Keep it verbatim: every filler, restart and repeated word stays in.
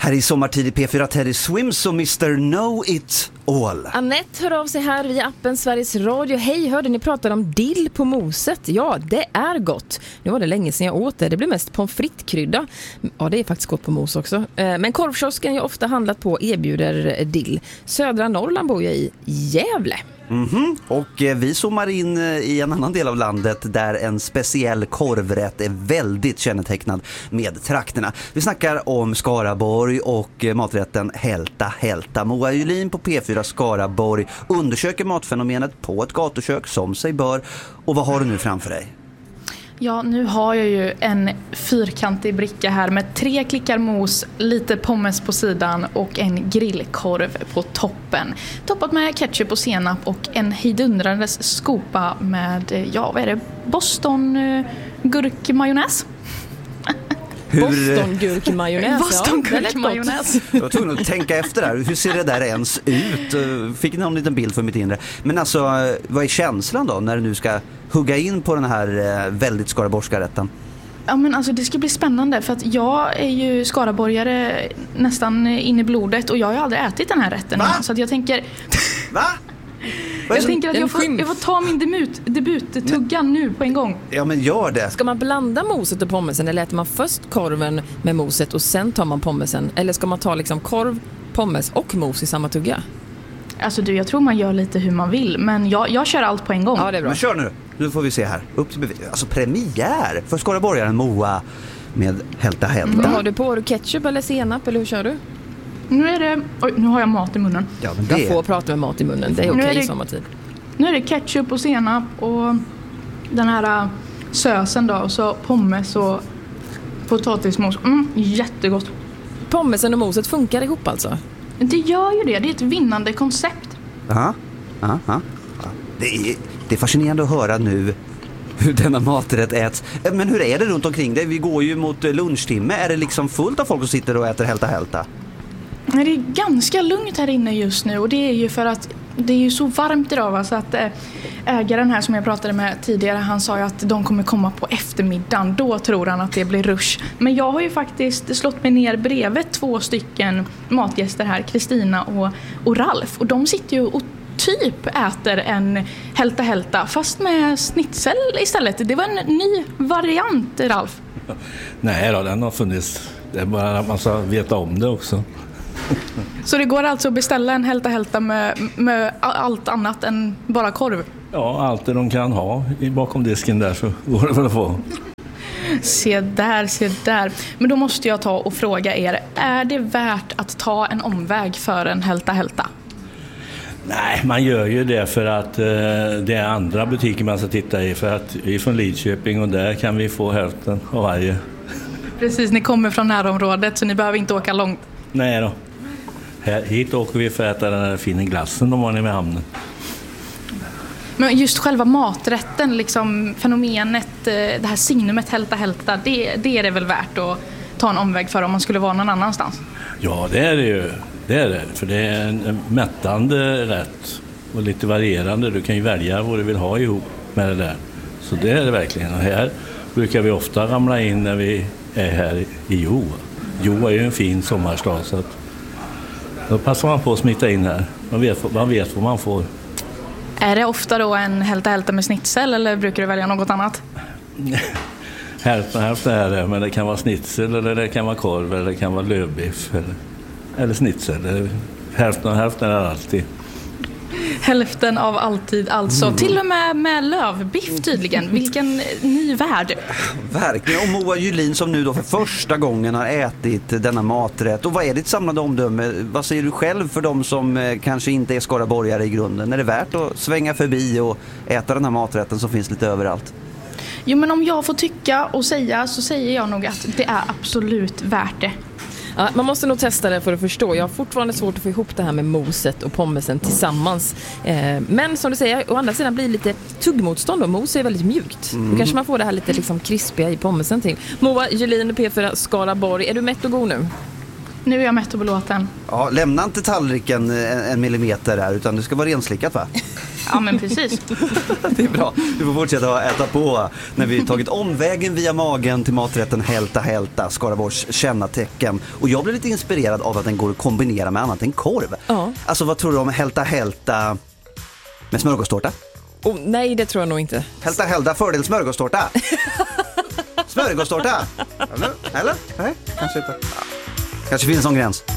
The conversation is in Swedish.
Här i sommartid i P fyra Teddy Swims och mister Know It All. Annette hör av sig här via appen Sveriges Radio. Hej, hörde ni pratar om dill på moset? Ja, det är gott. Nu var det länge sedan jag åt det. Det blir mest pommes frites-krydda. Ja, det är faktiskt gott på mos också. Men korvkiosken jag ofta handlat på erbjuder dill. Södra Norrland bor jag i, Gävle. Mm-hmm. Och eh, vi zoomar in eh, i en annan del av landet där en speciell korvrätt är väldigt kännetecknad med trakterna. Vi snackar om Skaraborg och eh, maträtten Hälta Hälta. Moa Julin på P fyra Skaraborg undersöker matfenomenet på ett gatukök som sig bör. Och vad har du nu framför dig? Ja, nu har jag ju en fyrkantig bricka här med tre klickar mos, lite pommes på sidan och en grillkorv på toppen. Toppat med ketchup och senap och en hejdundrandes skopa med, ja vad är det, Boston uh, gurkmajonnäs. Boston gurkmajonnäs. Boston gurkmajonnäs. Jag var tvungen att tänka efter där. Hur ser det där ens ut? Fick någon liten bild för mitt inre. Men alltså, vad är känslan då när du nu ska hugga in på den här väldigt skaraborgska rätten? Ja, men alltså det ska bli spännande för att jag är ju skaraborgare nästan in i blodet och jag har ju aldrig ätit den här rätten. Va? Så att jag tänker... Va? Jag tänker att jag får, jag får ta min debut, debuttuggan nu på en gång. Ja, men gör det. Ska man blanda moset och pommesen eller äter man först korven med moset och sen tar man pommesen? Eller ska man ta liksom korv, pommes och mos i samma tugga? Alltså du, jag tror man gör lite hur man vill. Men jag, jag kör allt på en gång. Ja, det är bra. Men kör nu. Nu får vi se här. Upp till bevis. Alltså premiär för skaraborgaren Moa med Hälta Hälta. Mm. Vad har du på? Har du ketchup eller senap eller hur kör du? Nu är det... Oj, nu har jag mat i munnen. Ja, men det... Jag får prata med mat i munnen. Det är okej okay i sommartid. Nu är det ketchup och senap och den här uh, sösen då. Och så pommes och potatismos. Mm, jättegott. Pommesen och moset funkar ihop alltså? Det gör ju det. Det är ett vinnande koncept. Aha. Aha. Aha. Det är, det är fascinerande att höra nu hur denna maträtt äts. Men hur är det runt omkring det? Vi går ju mot lunchtimme. Är det liksom fullt av folk som sitter och äter Hälta Hälta? Det är ganska lugnt här inne just nu och det är ju för att det är ju så varmt idag va? Så att ägaren här som jag pratade med tidigare, han sa ju att de kommer komma på eftermiddagen. Då tror han att det blir rush. Men jag har ju faktiskt slått mig ner bredvid två stycken matgäster här, Kristina och, och Ralf. Och de sitter ju och typ äter en Hälta Hälta fast med schnitzel istället. Det var en ny variant, Ralf. Nej då, den har funnits. Det är bara att man ska veta om det också. Så det går alltså att beställa en Hälta Hälta med, med allt annat än bara korv? Ja, allt det de kan ha bakom disken där så går det väl att få. Se där, se där. Men då måste jag ta och fråga er, är det värt att ta en omväg för en Hälta Hälta? Nej, man gör ju det för att eh, det är andra butiker man ska titta i. För att vi är från Lidköping och där kan vi få hälften av varje. Precis, ni kommer från närområdet så ni behöver inte åka långt. Nej då. Här, hit åker vi för att äta den här fina glassen de har nere med hamnen. Men just själva maträtten, liksom fenomenet, det här signumet Hälta Hälta, det, det är det väl värt att ta en omväg för om man skulle vara någon annanstans? Ja, det är det ju. Det är det, för det är en mättande rätt och lite varierande. Du kan ju välja vad du vill ha ihop med det där. Så det är det verkligen. Och här brukar vi ofta ramla in när vi är här i Jo. Jo är ju en fin sommarstad så att då passar man på att smita in här. Man vet, man vet vad man får. Är det ofta då en Hälta Hälta med schnitzel eller brukar du välja något annat? Hälften hälften är det, men det kan vara schnitzel eller det kan vara korv eller det kan vara lövbiff eller, eller schnitzel. Hälften och hälften är alltid. Hälften av alltid alltså. Mm. Till och med med lövbiff tydligen. Vilken ny värld. Verkligen. Och Moa Julin som nu då för första gången har ätit denna maträtt. Och vad är ditt samlade omdöme? Vad säger du själv för de som kanske inte är skaraborgare i grunden? Är det värt att svänga förbi och äta den här maträtten som finns lite överallt? Jo, men om jag får tycka och säga så säger jag nog att det är absolut värt det. Ja, man måste nog testa det för att förstå. Jag har fortfarande svårt att få ihop det här med moset och pommesen tillsammans. Eh, men som du säger, å andra sidan blir det lite tuggmotstånd och mos är väldigt mjukt. Mm. Då kanske man får det här lite liksom krispiga i pommesen till. Moa Julin, P fyra Skaraborg. Är du mätt och god nu? Nu är jag mätt och belåten. Ja, lämna inte tallriken en millimeter där utan det ska vara renslickat va? Ja, men precis. Det är bra. Vi får fortsätta att äta på när vi tagit omvägen via magen till maträtten Hälta Hälta, Skaraborgs kännetecken. Och jag blev lite inspirerad av att den går att kombinera med annat än korv. Ja. Alltså vad tror du om Hälta Hälta med smörgåstårta? Oh, nej, det tror jag nog inte. Hälta Hälta fördel smörgåstårta. Smörgåstårta. Eller? Eller? Nej, kanske inte. Kanske finns en sån gräns.